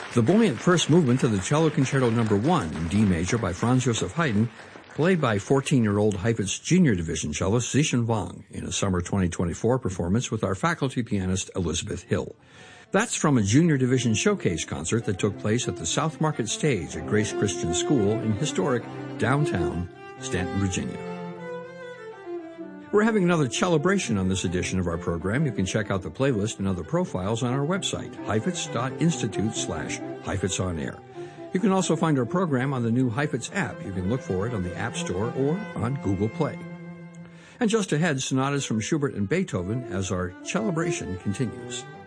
The buoyant first movement of the Cello Concerto No. 1 in D major by Franz Joseph Haydn, played by 14-year-old Heifetz Junior Division cellist Zixin Wang in a summer 2024 performance with our faculty pianist Elizabeth Hill. That's from a Junior Division showcase concert that took place at the South Market Stage at Grace Christian School in historic downtown Stanton, Virginia. We're having another celebration on this edition of our program. You can check out the playlist and other profiles on our website, heifetz.institute/Heifetz on Air. You can also find our program on the new Heifetz app. You can look for it on the App Store or on Google Play. And just ahead, sonatas from Schubert and Beethoven as our celebration continues.